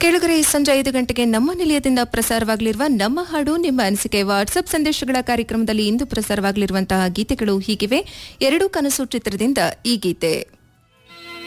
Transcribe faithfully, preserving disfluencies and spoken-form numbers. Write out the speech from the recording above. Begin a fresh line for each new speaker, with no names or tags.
ಕೆಳಗರೆ ಸಂಜೆ ಐದು ಗಂಟೆಗೆ ನಮ್ಮ ನಿಲಯದಿಂದ ಪ್ರಸಾರವಾಗಲಿರುವ ನಮ್ಮ ಹಾಡು ನಿಮ್ಮ ಅನಿಸಿಕೆ ವಾಟ್ಸ್ಆಪ್ ಸಂದೇಶಗಳ ಕಾರ್ಯಕ್ರಮದಲ್ಲಿ ಇಂದು ಪ್ರಸಾರವಾಗಲಿರುವಂತಹ ಗೀತೆಗಳು ಹೀಗಿವೆ. ಎರಡು ಕನಸು ಚಿತ್ರದಿಂದ ಈ ಗೀತೆ.